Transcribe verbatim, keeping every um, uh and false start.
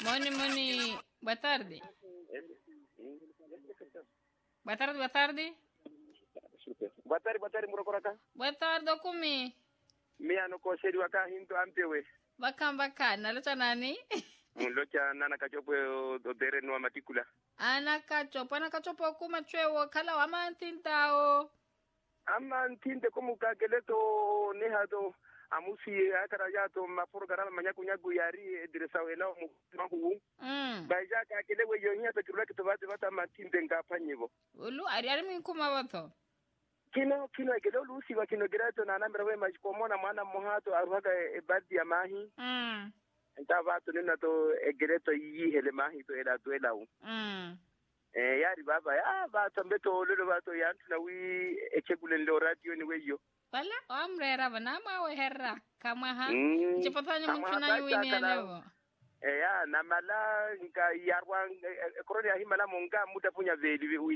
Moni, Moni, boa tarde. Boa tarde, boa tarde. Boa tarde, boa tarde, Murokoraka. Boa tarde, Okumi. Mia no koseri waka hinto ampewe. Bakan bakan, nalota nani? Mlocha nana kachopo do dere no matikula. Ana kachopo, ana kachopo kuma chwewo kala wa mantintao. Ama ntinde komu kageleto nehado amusi akara yato maforgara manyaku nyagu yari diresa wena mu mahu. Mm. Baija kagele we yonya to kirula kitobate bata matinde ngapanyibo. Ulu ari ari minkuma bato. Kino kino egelo lusi wa kino gerato na namra we majikomona mwana mohato aruhaga ebadi ya mahi. Mm. Nta bato nina to egereto yi hele mahi to era to elawu. Mm. Eh yari baba ya bato mbeto lolo bato yantu na wi echegulen lo radio ni weyo. Wala omrera bana ma we herra kama ha. Mm. Chipatani mchuna yuini alewo. Eh ya na mala nka yarwa koroni ya himala monga muda punya veli